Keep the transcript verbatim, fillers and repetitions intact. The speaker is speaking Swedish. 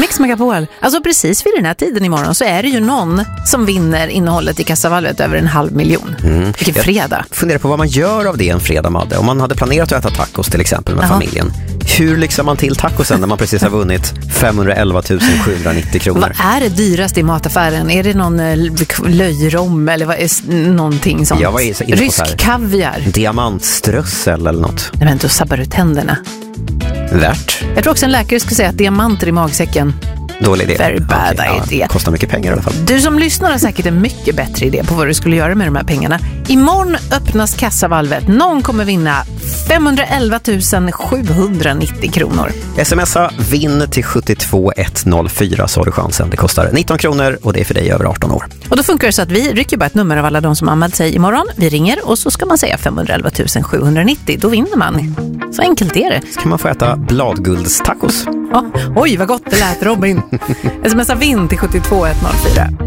Mix Megapol. Alltså precis vid den här tiden imorgon så är det ju någon som vinner innehållet i kassavalvet över en halv miljon. Mm. Vilken fredag. Jag funderar på vad man gör av det en fredag, Madde. Om man hade planerat att äta tacos till exempel med Aha. familjen. Hur lyxar man till tacosen när man precis har vunnit femhundraelva tusen sjuhundranittio kronor? Vad är det dyraste i mataffären? Är det någon löjrom eller vad är någonting sånt? Jag var inne på rysk här. Kaviar. Diamantströssel eller något. Nej men då sabbar du tänderna. Värt. Jag tror också en läkare skulle säga att diamanter i magsäcken. Dålig idé. Very bad okay, idé. Ja, kostar mycket pengar i alla fall. Du som lyssnar har säkert en mycket bättre idé på vad du skulle göra med de här pengarna. Imorgon öppnas kassavalvet. Någon kommer vinna femhundraelva tusen sjuhundranittio kronor. Smsa vinn till sjuttiotvå ett noll fyra så har du chansen. Det kostar nitton kronor och det är för dig över arton år. Och då funkar det så att vi rycker bara ett nummer av alla de som anmält sig imorgon. Vi ringer och så ska man säga femhundraelva tusen sjuhundranittio. Då vinner man. Så enkelt är det. Så kan man få äta bladguldstacos. Ja, oj vad gott det lät, Robin. Smsa vinn till sjuttiotvå ett noll fyra.